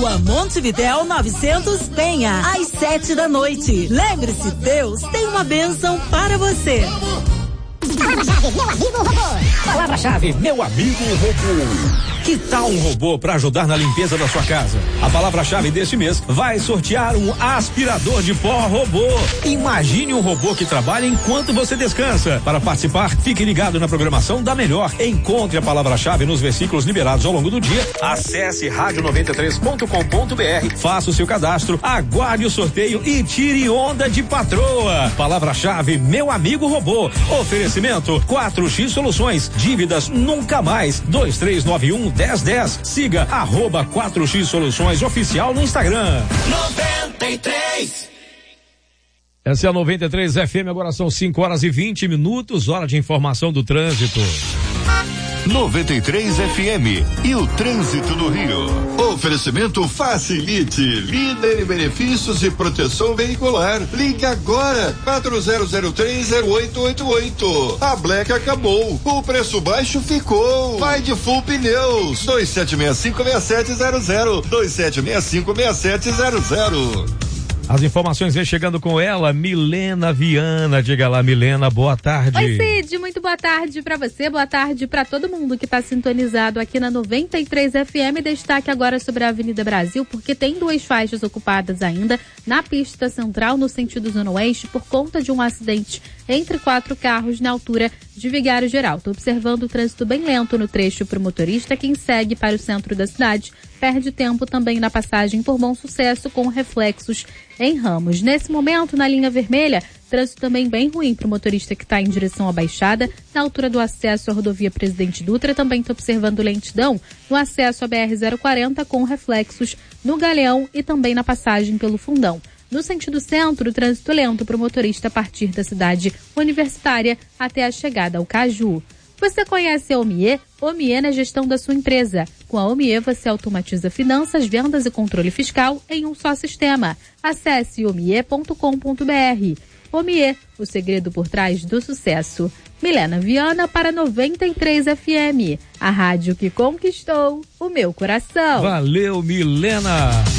Rua Montevidéu 900 Penha, às 7 da noite. Lembre-se, Deus tem uma bênção para você. Palavra-chave, meu amigo robô. Palavra-chave, meu amigo robô. Que tal um robô para ajudar na limpeza da sua casa? A palavra-chave deste mês vai sortear um aspirador de pó robô. Imagine um robô que trabalha enquanto você descansa. Para participar, fique ligado na programação da Melhor. Encontre a palavra-chave nos versículos liberados ao longo do dia. Acesse radio93.com.br, faça o seu cadastro, aguarde o sorteio e tire onda de patroa. Palavra-chave, meu amigo robô. Oferecimento 4X Soluções. Dívidas nunca mais. 2391 1010. Siga @4X Soluções Oficial no Instagram. 93. Essa é a 93 FM, agora são 5h20, hora de informação do trânsito. 93 FM e o trânsito no Rio. Oferecimento Facilite, líder em benefícios e proteção veicular. Ligue agora, 40030888. A Black acabou, o preço baixo ficou. Vai de Full Pneus, 2765-6700, 2765-6700. As informações vêm chegando com ela, Milena Viana. Diga lá, Milena, boa tarde. Oi, Cid, muito boa tarde pra você, boa tarde pra todo mundo que tá sintonizado aqui na 93 FM. Destaque agora sobre a Avenida Brasil, porque tem 2 faixas ocupadas ainda na pista central, no sentido zona oeste, por conta de um acidente entre 4 carros na altura de Vigário Geral. Tô observando o trânsito bem lento no trecho pro motorista. Quem segue para o centro da cidade perde tempo também na passagem por Bom Sucesso, com reflexos em Ramos. Nesse momento, na linha vermelha, trânsito também bem ruim para o motorista que está em direção à Baixada, na altura do acesso à rodovia Presidente Dutra. Também estou observando lentidão no acesso à BR-040, com reflexos no Galeão e também na passagem pelo Fundão. No sentido centro, trânsito lento para o motorista a partir da cidade universitária até a chegada ao Caju. Você conhece a Omie? Omie na gestão da sua empresa. Com a Omie você automatiza finanças, vendas e controle fiscal em um só sistema. Acesse omie.com.br. Omie, o segredo por trás do sucesso. Milena Viana para 93 FM, a rádio que conquistou o meu coração. Valeu, Milena.